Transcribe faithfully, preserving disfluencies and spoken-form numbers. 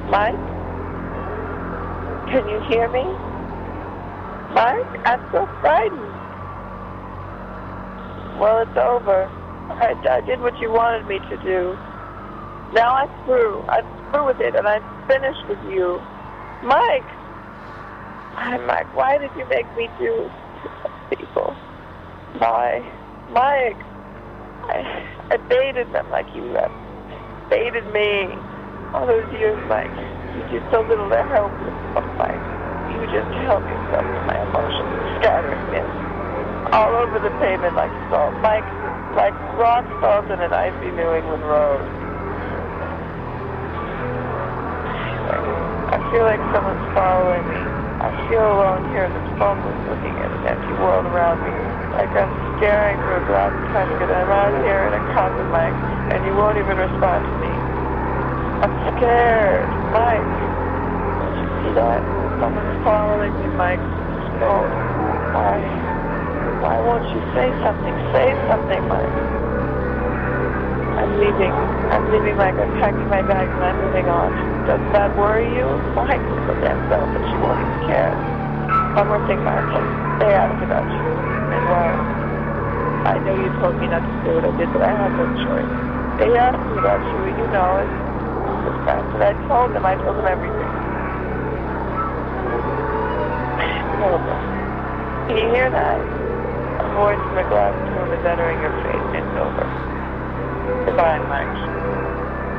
Mike? Can you hear me? Mike, I'm so frightened. Well, it's over. I, I did what you wanted me to do. Now I'm through. I'm through with it, and I'm finished with you. Mike! I'm Mike, why did you make me do to people? Why? Mike! I, I baited them like you have baited me. All those years, Mike. You did so little to help yourself, Mike. You just help yourself to my emotions, scattering them all over the pavement like salt. Mike, like rock salt in an icy New England road. I feel like someone's following me. I feel alone here in this phoneless looking at an empty world around me. Like I'm staring through a glass casket and I'm out here in a coffin, Mike, and you won't even respond to me. I'm scared. Mike, don't you see that? Someone's following me, Mike. Oh, why? Why won't you say something? Say something, Mike. I'm leaving. I'm leaving, Mike. I'm packing my bags and I'm moving on. Doesn't that worry you? Mike, so damn selfish. You won't even care. One more thing, Mike. They asked about you. And well, I know you told me not to do what I did, but I had no choice. They asked me about you, and you know it. With friends, and I told them. I told them everything. Horrible. Can you hear that? A voice from a glass tomb is entering your face. It's over. Goodbye, Mike.